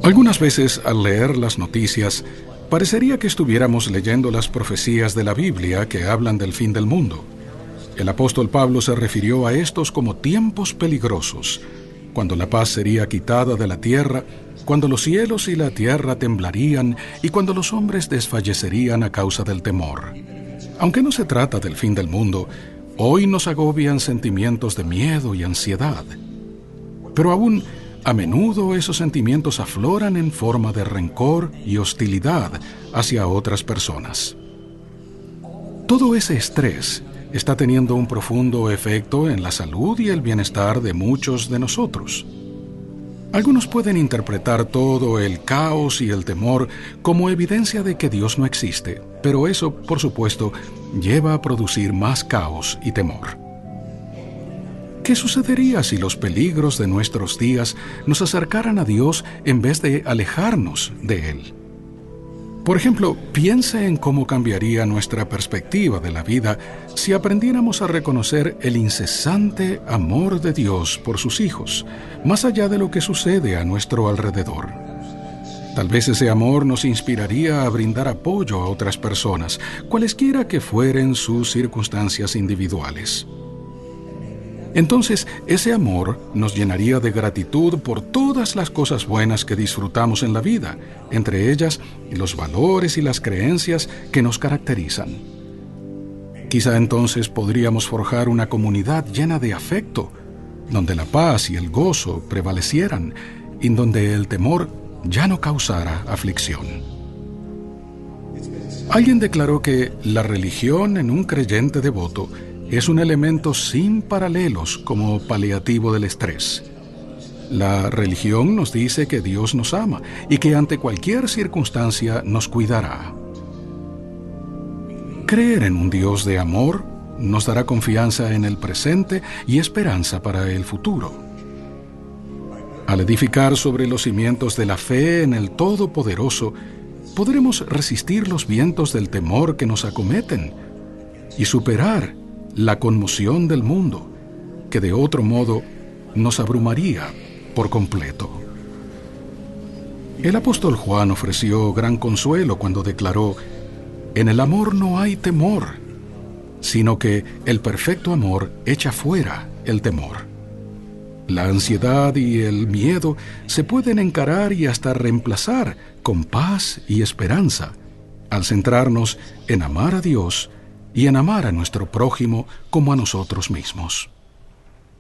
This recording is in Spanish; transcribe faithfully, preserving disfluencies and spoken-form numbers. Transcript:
Algunas veces, al leer las noticias, parecería que estuviéramos leyendo las profecías de la Biblia que hablan del fin del mundo. El apóstol Pablo se refirió a estos como tiempos peligrosos, cuando la paz sería quitada de la tierra, cuando los cielos y la tierra temblarían y cuando los hombres desfallecerían a causa del temor. Aunque no se trata del fin del mundo, hoy nos agobian sentimientos de miedo y ansiedad. Pero aún, a menudo esos sentimientos afloran en forma de rencor y hostilidad hacia otras personas. Todo ese estrés está teniendo un profundo efecto en la salud y el bienestar de muchos de nosotros. Algunos pueden interpretar todo el caos y el temor como evidencia de que Dios no existe, pero eso, por supuesto, lleva a producir más caos y temor. ¿Qué sucedería si los peligros de nuestros días nos acercaran a Dios en vez de alejarnos de Él? Por ejemplo, piense en cómo cambiaría nuestra perspectiva de la vida si aprendiéramos a reconocer el incesante amor de Dios por sus hijos, más allá de lo que sucede a nuestro alrededor. Tal vez ese amor nos inspiraría a brindar apoyo a otras personas, cualesquiera que fueren sus circunstancias individuales. Entonces, ese amor nos llenaría de gratitud por todas las cosas buenas que disfrutamos en la vida, entre ellas los valores y las creencias que nos caracterizan. Quizá entonces podríamos forjar una comunidad llena de afecto, donde la paz y el gozo prevalecieran y donde el temor ya no causara aflicción. Alguien declaró que la religión en un creyente devoto es un elemento sin paralelos como paliativo del estrés. La religión nos dice que Dios nos ama y que ante cualquier circunstancia nos cuidará. Creer en un Dios de amor nos dará confianza en el presente y esperanza para el futuro. Al edificar sobre los cimientos de la fe en el Todopoderoso, podremos resistir los vientos del temor que nos acometen y superar la conmoción del mundo, que de otro modo nos abrumaría por completo. El apóstol Juan ofreció gran consuelo cuando declaró: «En el amor no hay temor, sino que el perfecto amor echa fuera el temor». La ansiedad y el miedo se pueden encarar y hasta reemplazar con paz y esperanza, al centrarnos en amar a Dios y en amar a nuestro prójimo como a nosotros mismos.